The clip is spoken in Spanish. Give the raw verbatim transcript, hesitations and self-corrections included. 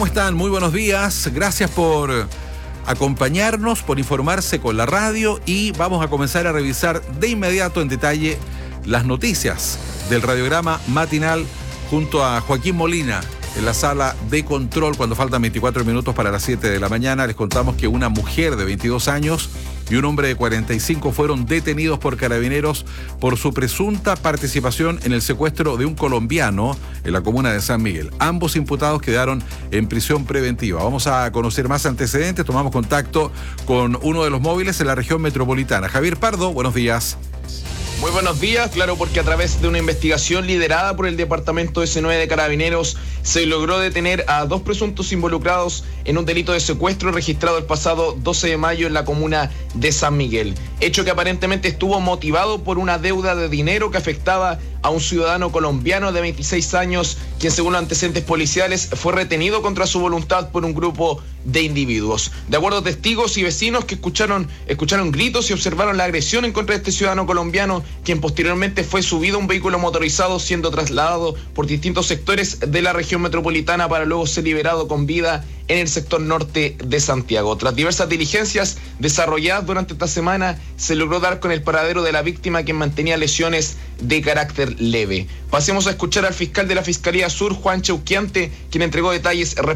¿Cómo están? Muy buenos días. Gracias por acompañarnos, por informarse con la radio y vamos a comenzar a revisar de inmediato en detalle las noticias del radiograma matinal junto a Joaquín Molina en la sala de control. Cuando faltan veinticuatro minutos para las siete de la mañana, les contamos que una mujer de veintidós años y un hombre de cuarenta y cinco fueron detenidos por carabineros por su presunta participación en el secuestro de un colombiano en la comuna de San Miguel. Ambos imputados quedaron en prisión preventiva. Vamos a conocer más antecedentes. Tomamos contacto con uno de los móviles en la región metropolitana. Javier Pardo, buenos días. Muy buenos días, claro, porque a través de una investigación liderada por el Departamento ese nueve de Carabineros se logró detener a dos presuntos involucrados en un delito de secuestro registrado el pasado doce de mayo en la comuna de San Miguel. Hecho que aparentemente estuvo motivado por una deuda de dinero que afectaba a un ciudadano colombiano de veintiséis años, quien según los antecedentes policiales fue retenido contra su voluntad por un grupo de individuos. De acuerdo a testigos y vecinos que escucharon, escucharon gritos y observaron la agresión en contra de este ciudadano colombiano, quien posteriormente fue subido a un vehículo motorizado siendo trasladado por distintos sectores de la región metropolitana para luego ser liberado con vida en el sector norte de Santiago. Tras diversas diligencias desarrolladas durante esta semana, se logró dar con el paradero de la víctima, quien mantenía lesiones de carácter leve. Pasemos a escuchar al fiscal de la Fiscalía Sur, Juan Cheuquiante, quien entregó detalles